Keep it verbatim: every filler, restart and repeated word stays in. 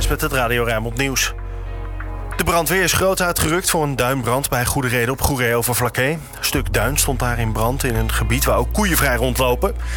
West met het Radio Rijnmond Nieuws. De brandweer is groot uitgerukt voor een duinbrand bij Goede Reden op Goeree-Overflakkee. Een stuk duin stond daar in brand in een gebied waar ook koeien vrij rondlopen.